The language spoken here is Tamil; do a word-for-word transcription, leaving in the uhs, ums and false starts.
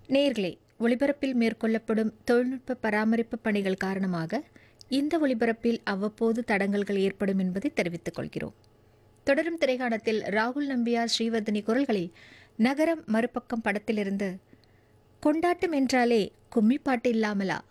நேயர்களே, ஒளிபரப்பில் மேற்கொள்ளப்படும் தொழில்நுட்ப பராமரிப்பு பணிகள் காரணமாக இந்த ஒளிபரப்பில் அவ்வப்போது தடங்கல்கள் ஏற்படும் என்பதை தெரிவித்துக் கொள்கிறோம். தொடரும் திரைக்காணத்தில் ராகுல் நம்பியார், ஸ்ரீவர்தினி குரல்களில் நகரம் மறுபக்கம் படத்திலிருந்து கொண்டாட்டம் என்றாலே கும்மி பாட்டு இல்லாமலா